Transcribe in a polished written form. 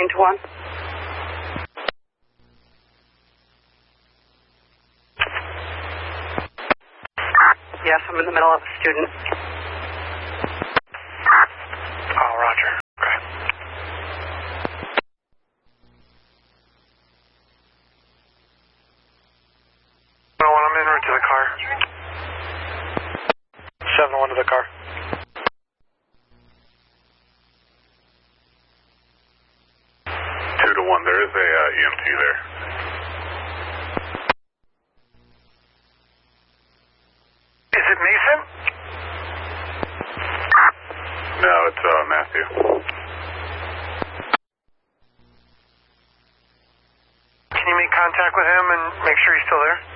to 1. Yes, I'm in the middle of a student. Oh, roger. Okay. No, I'm en route to the car. 7-1 to the car. 2 to 1. There is a EMT there. Is it Mason? No, it's Matthew. Can you make contact with him and make sure he's still there?